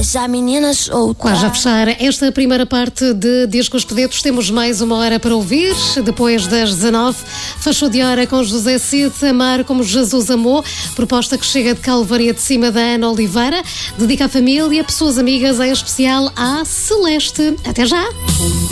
deixa a menina solta. Quase a fechar esta primeira parte de Discos Pedidos, temos mais uma hora para ouvir. Depois das 19, fechou de hora com José Cid, Amar como Jesus amou, proposta que chega de Calvaria de Cima da Ana Oliveira, dedica à família, pessoas amigas, em especial à Celeste. Até já!